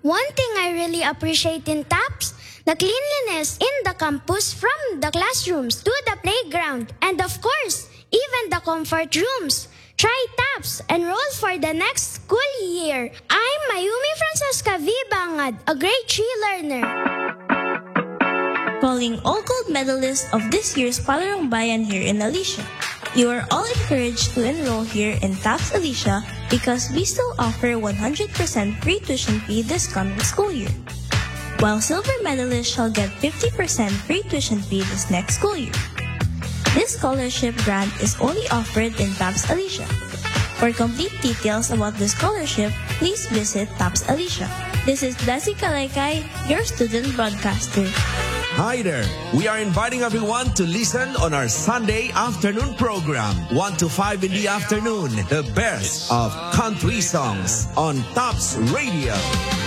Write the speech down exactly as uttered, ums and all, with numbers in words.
One thing I really appreciate in TAPS, the cleanliness in the campus from the classrooms to the playground, and of course, even the comfort rooms. Try TAPS, enroll for the next school year. I'm Mayumi Francesca V. Bangad, a grade three learner. Calling all gold medalists of this year's Palarong Bayan here in Alicia. You are all encouraged to enroll here in TAPS Alicia because we still offer one hundred percent free tuition fee this coming school year. While silver medalists shall get fifty percent free tuition fee this next school year. This scholarship grant is only offered in TAPS Alicia. For complete details about the scholarship, please visit TAPS Alicia. This is Desi Kalaykay, your student broadcaster. Hi there! We are inviting everyone to listen on our Sunday afternoon program, one to five in the afternoon, the best of country songs on TAPS Radio.